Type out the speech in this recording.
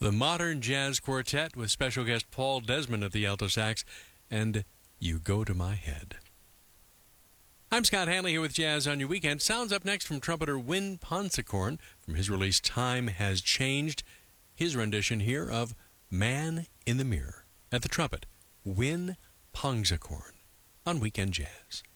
The Modern Jazz Quartet with special guest Paul Desmond at the alto sax and You Go to My Head. I'm Scott Hanley here with Jazz on Your Weekend. Sounds up next from trumpeter Win Ponsicorn from his release Time Has Changed. His rendition here of Man in the Mirror. At the trumpet, Win Ponsicorn on Weekend Jazz.